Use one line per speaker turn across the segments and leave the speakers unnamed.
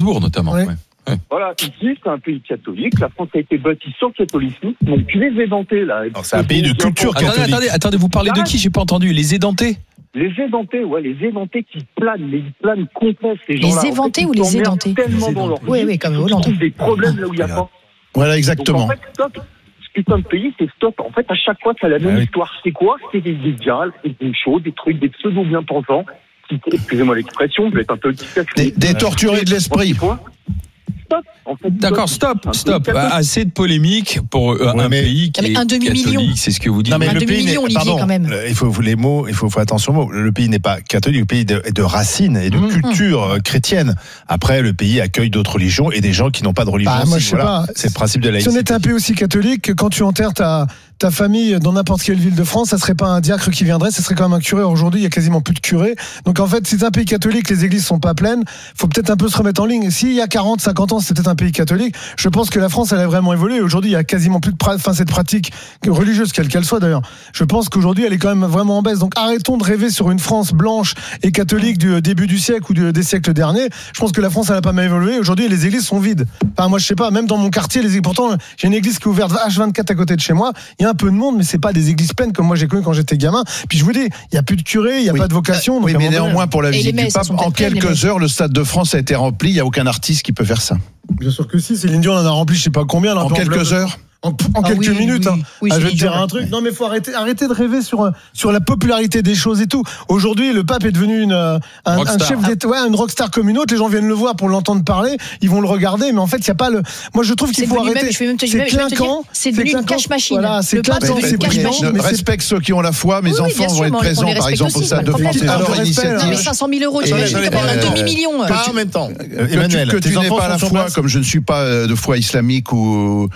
Strasbourg notamment.
Ouais.
Ouais.
Voilà, ici, c'est un pays catholique. La France a été bâtie sur le catholicisme. Donc, les édentés, là.
Alors, c'est un pays de culture catholique.
Attendez, vous parlez de qui? J'ai pas entendu. Les édentés?
Les édentés qui planent, mais ils planent complètement, ces gens-là.
Les éventés ou les édentés?
Tellement dans leur vie.
Oui, comme
Ils
Hollande.
trouvent des problèmes là où il n'y a pas.
Voilà,
Donc,
exactement.
en fait, stop. Ce putain de pays, c'est stop. En fait, à chaque fois, c'est la même histoire. C'est quoi? C'est des gars, c'est des choses, des trucs, des pseudo-bien-pensants. Excusez-moi l'expression, je vais être un peu
Des torturés de l'esprit.
Stop. En fait,
D'accord, stop. Assez de polémique pour un pays qui est
un demi-million.
catholique, c'est ce que vous dites.
Non, mais
Un
le pays
demi-million,
n'est,
Olivier, quand même.
il faut faire attention aux mots. Le pays n'est pas catholique, le pays est de racines et de culture chrétienne. Après, le pays accueille d'autres religions et des gens qui n'ont pas de religion.
Moi, je sais pas.
C'est le principe de la
Si
laïcité.
on était un pays aussi catholique, quand tu enterres ta famille dans n'importe quelle ville de France, ça serait pas un diacre qui viendrait, ça serait quand même un curé. Aujourd'hui, il y a quasiment plus de curés. Donc en fait, si c'est un pays catholique, les églises sont pas pleines, faut peut-être un peu se remettre en ligne. S'il y a 40, 50 ans, c'était peut-être un pays catholique, je pense que la France, elle a vraiment évolué. Aujourd'hui, il y a quasiment plus de cette pratique religieuse, quelle qu'elle soit d'ailleurs. Je pense qu'aujourd'hui, elle est quand même vraiment en baisse. Donc arrêtons de rêver sur une France blanche et catholique du début du siècle ou des siècles derniers. Je pense que la France, elle a pas mal évolué. Aujourd'hui, les églises sont vides. Enfin, moi, je sais pas, même dans mon quartier, pourtant, j'ai une église qui est ouverte H24 à côté de chez moi. Il y a un peu de monde, mais c'est pas des églises pleines comme moi j'ai connu quand j'étais gamin. Puis je vous dis, il y a plus de curés, il y a pas de vocation.
Oui, mais néanmoins, pour la visite du
messes,
pape, en quelques heures, le Stade de France a été rempli. Il n'y a aucun artiste qui peut faire ça.
Bien sûr que si, Céline Dion en a rempli, je sais pas combien. Là,
En quelques heures.
En quelques minutes.
Oui,
je vais te
Céline
dire
Dion.
un truc. Non, mais faut arrêter de rêver sur la popularité des choses et tout. Aujourd'hui, le pape est devenu un chef d'État, une rockstar comme une autre. Les gens viennent le voir pour l'entendre parler. Ils vont le regarder, mais en fait, il y a pas le. Moi, je trouve qu'il faut arrêter.
C'est clinquant. C'est devenu une cash machine.
Voilà, c'est clinquant, c'est brillant.
Je respecte ceux qui ont la foi. Mes enfants vont être présents, par exemple, au Stade de France. C'est leur initiative.
Non, mais 500 000 €, tu imagines quand même un demi-million.
Pas en même temps. Emmanuel, que tu n'aies pas la foi, comme je ne suis pas de foi islamique ou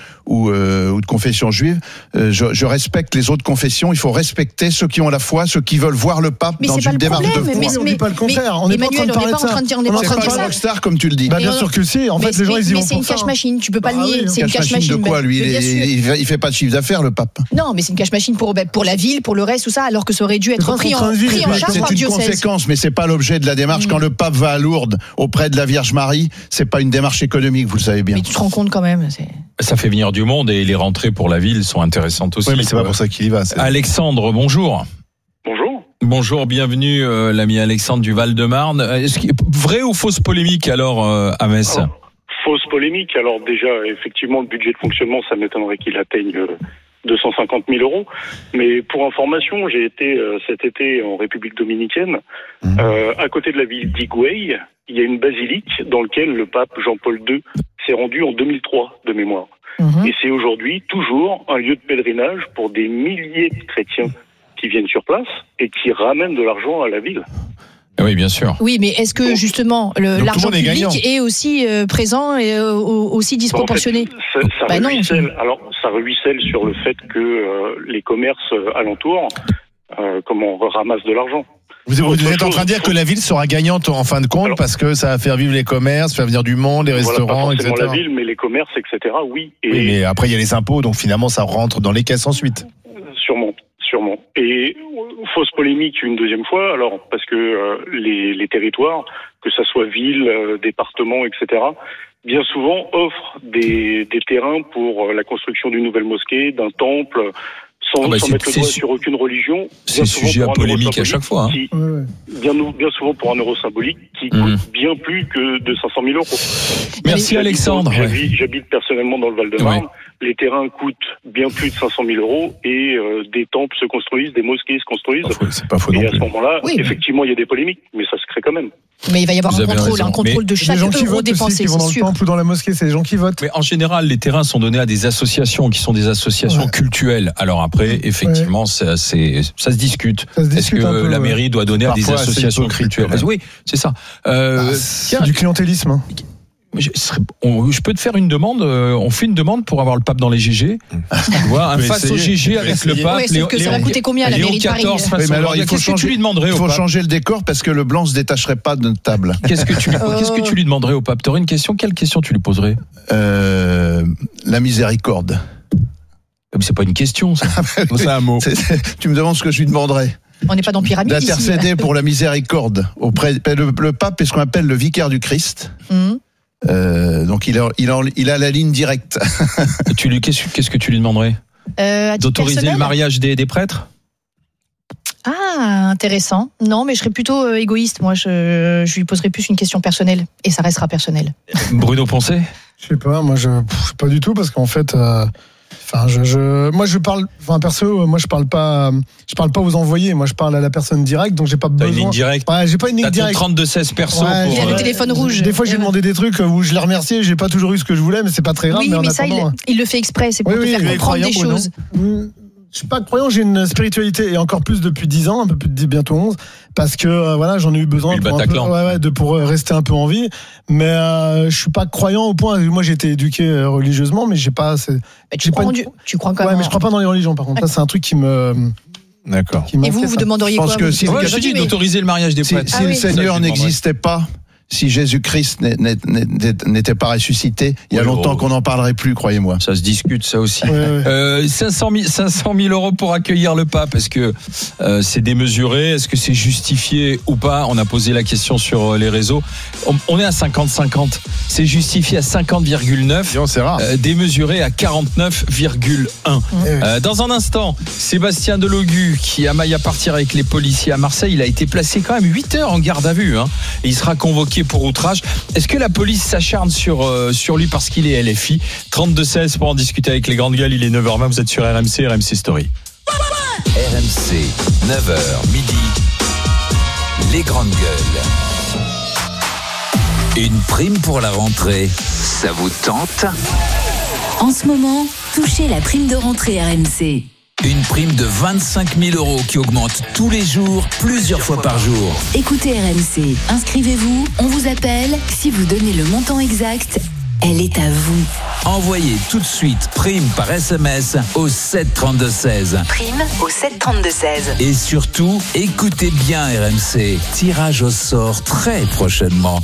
de confession juive, je respecte les autres confessions. Il faut respecter ceux qui ont la foi, ceux qui veulent voir le pape dans une démarche de foi.
On dit pas le contraire. On n'est pas en train de parler de ça.
C'est pas rockstar comme tu le dis.
Bien sûr que si. En fait, les gens ils y vont
pour ça. Mais c'est une cash machine. Tu peux pas le nier. C'est une
cash
cash
machine
machine.
de quoi, lui? Il fait pas de chiffre d'affaires, le pape.
Non, mais c'est une cash machine pour la ville, pour le reste, tout ça, alors que ça aurait dû être pris en charge par
C'est une
diocèse.
conséquence, mais c'est pas l'objet de la démarche. Quand le pape va à Lourdes auprès de la Vierge Marie, c'est pas une démarche économique, vous le savez bien.
Mais tu te rends compte quand même.
Ça fait venir du monde et les rentrées pour la ville sont intéressantes aussi.
Oui, mais c'est pas pour ça qu'il y va.
Alexandre, bonjour.
Bonjour.
Bonjour, bienvenue l'ami Alexandre du Val-de-Marne. Vraie ou fausse polémique alors à Metz?
Fausse polémique. Alors déjà, effectivement, le budget de fonctionnement, ça m'étonnerait qu'il atteigne 250 000 €. Mais pour information, j'ai été cet été en République dominicaine. À côté de la ville d'Higüey, il y a une basilique dans laquelle le pape Jean-Paul II s'est rendu en 2003 de mémoire. Et c'est aujourd'hui toujours un lieu de pèlerinage pour des milliers de chrétiens qui viennent sur place et qui ramènent de l'argent à la ville.
Oui, bien sûr.
Oui, mais est-ce que justement l'argent public est aussi présent et aussi disproportionné?
En fait, ça ruisselle sur le fait que les commerces alentours ramassent de l'argent.
Vous êtes en train de dire que la ville sera gagnante en fin de compte parce que ça va faire vivre les commerces, faire venir du monde, les restaurants,
pas forcément
etc.
la ville, mais les commerces, etc. Oui.
Oui, mais après il y a les impôts, donc finalement ça rentre dans les caisses ensuite.
Sûrement. Et fausse polémique une deuxième fois, alors parce que les territoires, que ça soit ville, département, etc., bien souvent offrent des terrains pour la construction d'une nouvelle mosquée, d'un temple, sans mettre le doigt sur aucune religion.
C'est sujet à polémique à chaque fois.
Bien souvent pour un euro symbolique qui coûte bien plus que de 500 000 €.
Merci Alexandre.
J'habite personnellement dans le Val-de-Marne. Les terrains coûtent bien plus de 500 000 € et des temples se construisent, des mosquées se construisent.
C'est pas faux non
plus. Et à
plus.
ce moment-là, effectivement, il y a des polémiques, mais ça se crée quand même.
Mais il va y avoir un contrôle de chaque euro dépensé,
qui vont dans
c'est
le temple ou dans la mosquée, c'est les gens qui votent.
Mais en général, les terrains sont donnés à des associations qui sont des associations cultuelles. Alors après, effectivement, ça se discute. Est-ce que la mairie doit donner à des associations cultuelles? Oui, c'est ça.
C'est du clientélisme.
Je peux te faire une demande. On fait une demande pour avoir le pape dans les GG. Tu vois, un face au GG avec le pape.
Sauf que ça va coûter combien à la mairie de Paris?
Mais alors,
qu'est-ce que tu lui demanderais au pape?
Il faut changer le décor parce que le blanc se détacherait pas de notre table.
Qu'est-ce que tu lui demanderais au pape? T'aurais une question? Quelle question tu lui poserais?
La miséricorde.
Mais c'est pas une question, ça. C'est un mot.
Tu me demandes ce que je lui demanderais.
On n'est pas dans pyramide ici.
D'intercéder pour la miséricorde auprès le pape est ce qu'on appelle le vicaire du Christ. Donc il a la ligne directe.
Qu'est-ce que tu lui demanderais? D'autoriser le mariage des prêtres?
Ah, intéressant. Non, mais je serais plutôt égoïste. Moi, je lui poserais plus une question personnelle, et ça restera personnel.
Bruno Poncet?
Je sais pas, moi je pas du tout, parce qu'en fait, moi je parle, perso, moi je parle pas aux envoyés, moi je parle à la personne directe, donc j'ai pas besoin.
T'as une ligne directe?
Ouais, j'ai pas une ligne directe.
32-16 perso.
Ouais,
il a le téléphone rouge.
Des fois j'ai demandé des trucs où je l'ai remercié, j'ai pas toujours eu ce que je voulais, mais c'est pas très grave.
Oui, mais ça il le fait exprès, c'est pour te faire comprendre des choses.
Je suis pas croyant, j'ai une spiritualité, et encore plus depuis 10 ans, un peu plus de bientôt 11, parce que voilà, j'en ai eu besoin pour rester un peu en vie, mais je suis pas croyant au point. Moi j'ai été éduqué religieusement, mais j'ai pas.
Tu crois quand même.
Ouais, mais je crois pas dans les religions, par contre. Ça c'est un truc qui me.
D'accord.
Et vous demanderiez quoi?
Je pense que si d'autoriser le mariage des prêtres.
Si le Seigneur n'existait pas, si Jésus-Christ n'était pas ressuscité, il y a longtemps qu'on n'en parlerait plus, croyez-moi.
Ça se discute, ça aussi. 500 000 euros pour accueillir le pape. Est-ce que c'est démesuré? Est-ce que c'est justifié ou pas? On a posé la question sur les réseaux. On est à 50-50. C'est justifié à 50,9.
C'est rare.
Démesuré à 49,1. Dans un instant, Sébastien Delogu, qui a maille à partir avec les policiers à Marseille, il a été placé quand même 8 heures en garde à vue. Et il sera convoqué pour outrage. Est-ce que la police s'acharne sur lui parce qu'il est LFI? 32-16 pour en discuter avec les grandes gueules. Il est 9h20, vous êtes sur RMC Story.
RMC, 9h midi, les grandes gueules. Une prime pour la rentrée, ça vous tente?
En ce moment, touchez la prime de rentrée RMC.
Une prime de 25 000 euros qui augmente tous les jours, plusieurs fois par jour.
Écoutez RMC, inscrivez-vous, on vous appelle. Si vous donnez le montant exact, elle est à vous.
Envoyez tout de suite prime par SMS au 732-16.
Prime au 732-16.
Et surtout, écoutez bien RMC. Tirage au sort très prochainement.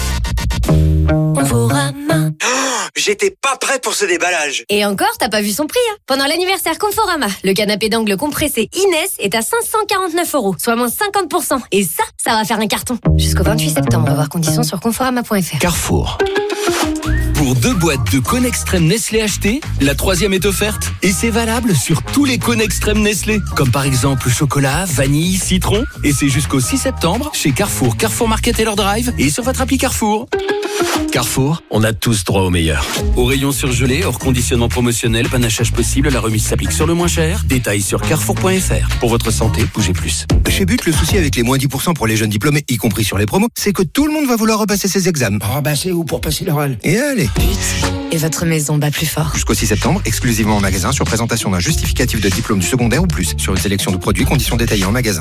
Conforama. J'étais pas prêt pour ce déballage.
Et encore, t'as pas vu son prix, hein. Pendant l'anniversaire Conforama, le canapé d'angle compressé Inès est à 549 €, soit moins 50%. Et ça va faire un carton. Jusqu'au 28 septembre, voir conditions sur conforama.fr.
Carrefour. Pour 2 boîtes de cônes extrême Nestlé achetées, la 3e est offerte. Et c'est valable sur tous les cônes extrême Nestlé. Comme par exemple chocolat, vanille, citron. Et c'est jusqu'au 6 septembre chez Carrefour, Carrefour Market et leur Drive et sur votre appli Carrefour. Carrefour, on a tous droit au meilleur. Au rayon surgelé, hors conditionnement promotionnel, panachage possible, la remise s'applique sur le moins cher. Détails sur carrefour.fr. Pour votre santé, bougez plus.
Chez But, le souci avec les moins 10% pour les jeunes diplômés, y compris sur les promos, c'est que tout le monde va vouloir repasser ses examens.
C'est où pour passer l'oral?
Et allez.
But, et votre maison bat plus fort.
Jusqu'au 6 septembre, exclusivement en magasin, sur présentation d'un justificatif de diplôme du secondaire ou plus. Sur une sélection de produits, conditions détaillées en magasin.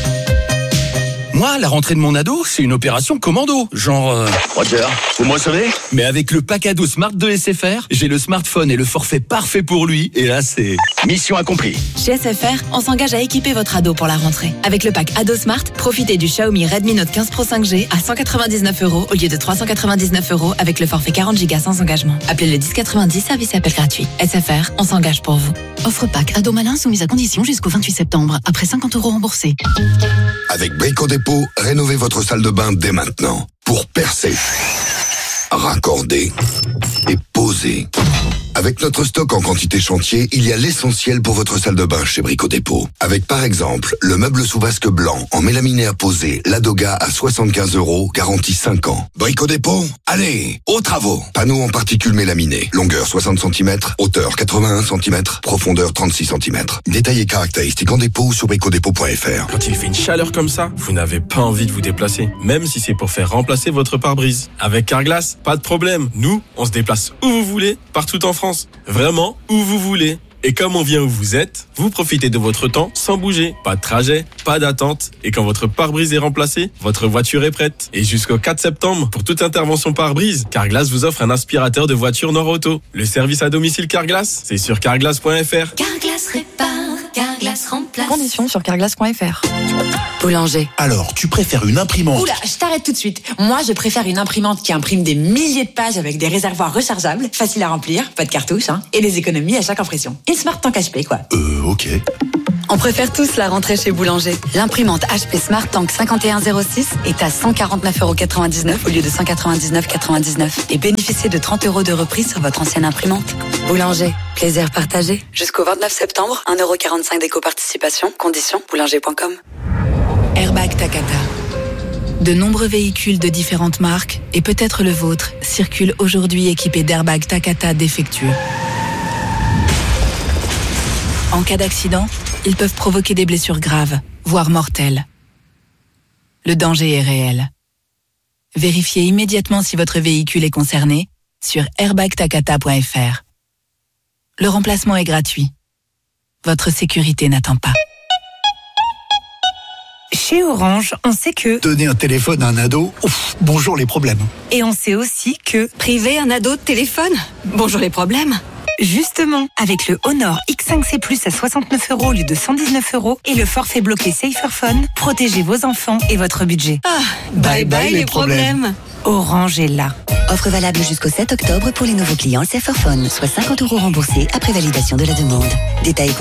Moi, la rentrée de mon ado, c'est une opération commando. Genre...
Roger, vous me recevez?
Mais avec le pack ado Smart de SFR, j'ai le smartphone et le forfait parfait pour lui. Et là, c'est...
Mission accomplie.
Chez SFR, on s'engage à équiper votre ado pour la rentrée. Avec le pack Ado Smart, profitez du Xiaomi Redmi Note 15 Pro 5G à 199 € au lieu de 399 € avec le forfait 40 Go sans engagement. Appelez le 1090, service et appel gratuit. SFR, on s'engage pour vous.
Offre pack Ado Malin soumise à condition jusqu'au 28 septembre, après 50 € remboursés.
Avec Brico Dépôt, rénovez votre salle de bain dès maintenant. Pour percer, raccorder et poser. Avec notre stock en quantité chantier, il y a l'essentiel pour votre salle de bain chez Brico Dépôt. Avec par exemple, le meuble sous vasque blanc en mélaminé à poser, Ladoga à 75 €, garantie 5 ans. Brico Dépôt, allez, aux travaux. Panneau en particules mélaminées, longueur 60 cm, hauteur 81 cm, profondeur 36 cm. Détails et caractéristiques en dépôt ou sur bricodépôt.fr.
Quand il fait une chaleur comme ça, vous n'avez pas envie de vous déplacer, même si c'est pour faire remplacer votre pare-brise. Avec Carglass, pas de problème. Nous, on se déplace où vous voulez, partout en France. Vraiment, où vous voulez. Et comme on vient où vous êtes, vous profitez de votre temps sans bouger. Pas de trajet, pas d'attente. Et quand votre pare-brise est remplacé, votre voiture est prête. Et jusqu'au 4 septembre, pour toute intervention pare-brise, Carglass vous offre un aspirateur de voiture Nord-Auto. Le service à domicile Carglass, c'est sur carglass.fr.
Carglass répare, Carglass remplace.
Conditions sur carglass.fr.
Boulanger.
Alors, tu préfères une imprimante?
Oula, je t'arrête tout de suite. Moi, je préfère une imprimante qui imprime des milliers de pages avec des réservoirs rechargeables, facile à remplir, pas de cartouches, et des économies à chaque impression. Une Smart Tank HP, quoi.
Ok.
On préfère tous la rentrée chez Boulanger. L'imprimante HP Smart Tank 5106 est à 149,99€ au lieu de 199,99€ et bénéficiez de 30 € de reprise sur votre ancienne imprimante. Boulanger, plaisir partagé. Jusqu'au 29 septembre, 1,45€ d'éco-participation. Conditions, boulanger.com. Airbag Takata. De nombreux véhicules de différentes marques, et peut-être le vôtre, circulent aujourd'hui équipés d'airbags Takata défectueux. En cas d'accident, ils peuvent provoquer des blessures graves, voire mortelles. Le danger est réel. Vérifiez immédiatement si votre véhicule est concerné sur airbagtakata.fr. Le remplacement est gratuit. Votre sécurité n'attend pas.
Chez Orange, on sait que
donner un téléphone à un ado, bonjour les problèmes.
Et on sait aussi que priver un ado de téléphone, bonjour les problèmes. Justement, avec le Honor X5C Plus à 69€ au lieu de 119€ et le forfait bloqué Saferphone, protégez vos enfants et votre budget. Bye bye les problèmes. Orange est là.
Offre valable jusqu'au 7 octobre pour les nouveaux clients Saferphone, soit 50€ remboursés après validation de la demande. Détails